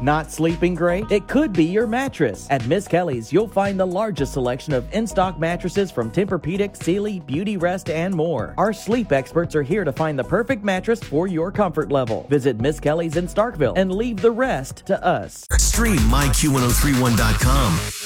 Not sleeping great? It could be your mattress. At Miss Kelly's, you'll find the largest selection of in-stock mattresses from Tempur-Pedic, Sealy, Beauty Rest, and more. Our sleep experts are here to find the perfect mattress for your comfort level. Visit Miss Kelly's in Starkville and leave the rest to us. Stream MyQ1031.com.